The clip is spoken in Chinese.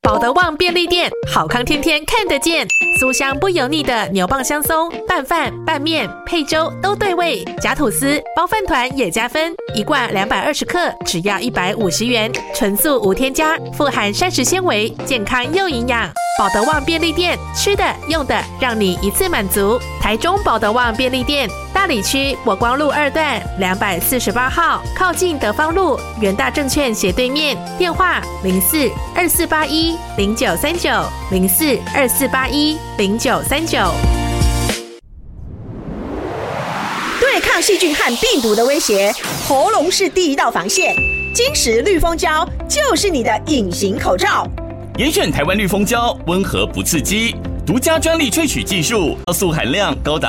保德旺便利店，好康天天看得见，酥香不油腻的牛蒡香松，拌饭、拌面、配粥都对味，夹吐司、包饭团也加分。一罐220克，只要150元，纯素无添加，富含膳食纤维，健康又营养。保德旺便利店，吃的用的让你一次满足。台中保德旺便利店，大里区国光路2段248号，靠近德芳路元大证券斜对面，电话04-2481-0939 04-2481-0939。 对抗细菌和病毒的威胁，喉咙是第一道防线。金石绿蜂胶就是你的隐形口罩。 严选台湾绿蜂胶，温和不刺激，独家专利萃取技术，酵素含量高达